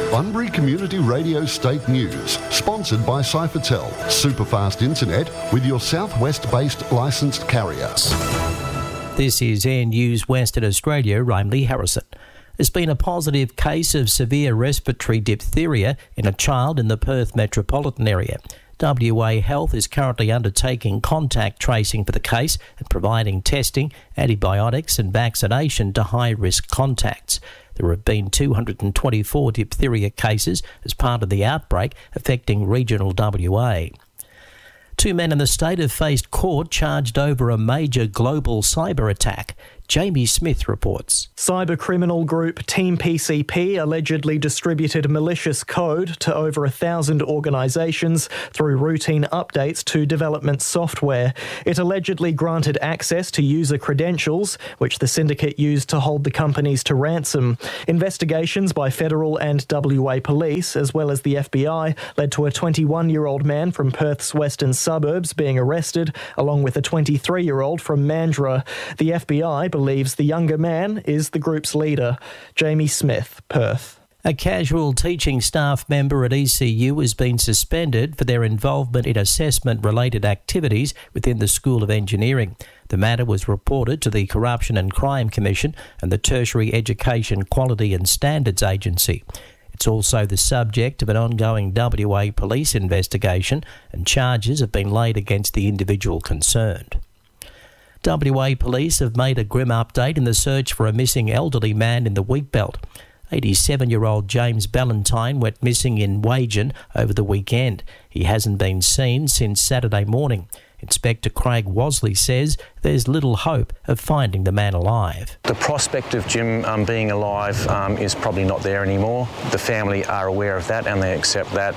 Bunbury Community Radio State News, sponsored by Cyfertel, superfast internet with your southwest-based licensed carrier. This is Air News Western Australia. I'm Lee Harrison. There's been a positive case of severe respiratory diphtheria in a child in the Perth metropolitan area. WA Health is currently undertaking contact tracing for the case and providing testing, antibiotics and vaccination to high-risk contacts. There have been 224 diphtheria cases as part of the outbreak affecting regional WA. Two men in the state have faced court charged over a major global cyber attack. Jamie Smith reports. Cyber criminal group Team PCP allegedly distributed malicious code to over 1,000 organisations through routine updates to development software. It allegedly granted access to user credentials, which the syndicate used to hold the companies to ransom. Investigations by federal and WA police, as well as the FBI, led to a 21-year-old man from Perth's western suburbs being arrested, along with a 23-year-old from Mandurah. The FBI believes the younger man is the group's leader. Jamie Smith, Perth. A casual teaching staff member at ECU has been suspended for their involvement in assessment-related activities within the School of Engineering. The matter was reported to the Corruption and Crime Commission and the Tertiary Education Quality and Standards Agency. It's also the subject of an ongoing WA police investigation, and charges have been laid against the individual concerned. WA police have made a grim update in the search for a missing elderly man in the Wheatbelt. 87-year-old James Ballantyne went missing in Wagen over the weekend. He hasn't been seen since Saturday morning. Inspector Craig Wasley says there's little hope of finding the man alive. The prospect of Jim being alive is probably not there anymore. The family are aware of that and they accept that,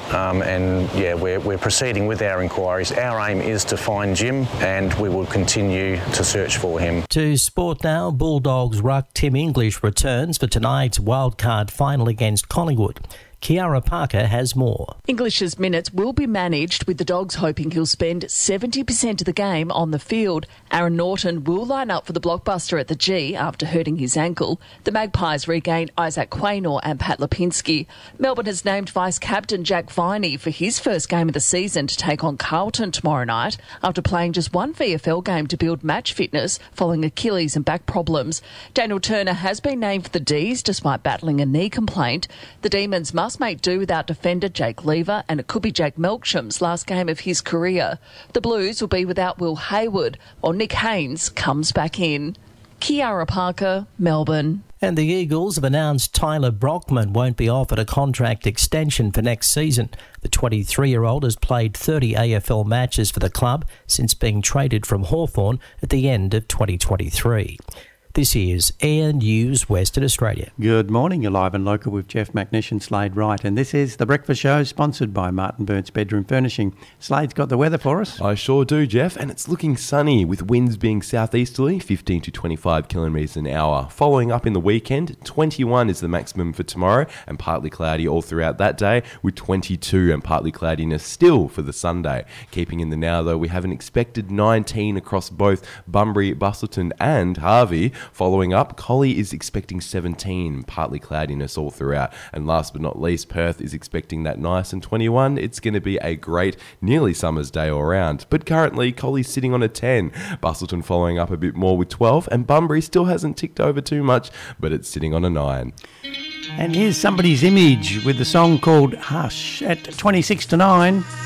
we're proceeding with our inquiries. Our aim is to find Jim and we will continue to search for him. To sport now, Bulldogs ruck Tim English returns for tonight's wildcard final against Collingwood. Kiara Parker has more. English's minutes will be managed, with the Dogs hoping he'll spend 70% of the game on the field. Aaron Norton will line up for the blockbuster at the G after hurting his ankle. The Magpies regain Isaac Quaynor and Pat Lipinski. Melbourne has named vice-captain Jack Viney for his first game of the season to take on Carlton tomorrow night after playing just one VFL game to build match fitness following Achilles and back problems. Daniel Turner has been named for the D's despite battling a knee complaint. The Demons must make do without defender Jake Lever, and it could be Jake Melksham's last game of his career. The Blues will be without Will Hayward while Nick Haynes comes back in. Kiara Parker, Melbourne. And the Eagles have announced Tyler Brockman won't be offered a contract extension for next season. The 23-year-old has played 30 AFL matches for the club since being traded from Hawthorn at the end of 2023. This is Air News Western Australia. Good morning, you're live and local with Jeff McNish and Slade Wright, and this is The Breakfast Show, sponsored by Martin Burns Bedroom Furnishing. Slade's got the weather for us. I sure do, Jeff, and it's looking sunny, with winds being southeasterly, 15 to 25 kilometres an hour. Following up in the weekend, 21 is the maximum for tomorrow, and partly cloudy all throughout that day, with 22 and partly cloudiness still for the Sunday. Keeping in the now, though, we have an expected 19 across both Bunbury, Busselton and Harvey. Following up, Collie is expecting 17, partly cloudiness all throughout. And last but not least, Perth is expecting that nice and 21. It's going to be a great, nearly summer's day all round. But currently, Collie's sitting on a 10. Busselton following up a bit more with 12. And Bunbury still hasn't ticked over too much, but it's sitting on a 9. And here's somebody's image with the song called Hush at 26 to 9.